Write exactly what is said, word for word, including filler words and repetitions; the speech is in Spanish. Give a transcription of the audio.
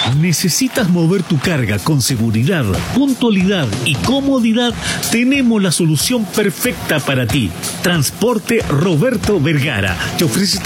¿Necesitas mover tu carga con seguridad, puntualidad y comodidad? Tenemos la solución perfecta para ti. Transporte Roberto Vergara te ofrece